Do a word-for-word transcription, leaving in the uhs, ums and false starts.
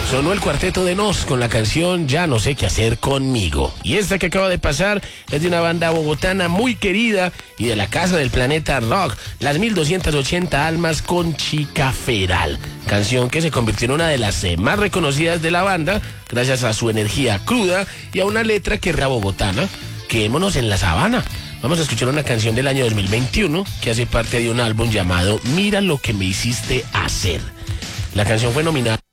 Sonó el Cuarteto de Nos con la canción Ya no sé qué hacer conmigo. Y esta que acaba de pasar es de una banda bogotana muy querida y de la casa del planeta rock, Las mil doscientas ochenta Almas con Chica Feral. Canción que se convirtió en una de las eh, más reconocidas de la banda gracias a su energía cruda y a una letra que era bogotana. Quedémonos en la sabana. Vamos a escuchar una canción del año dos mil veintiuno que hace parte de un álbum llamado Mira lo que me hiciste hacer. La canción fue nominada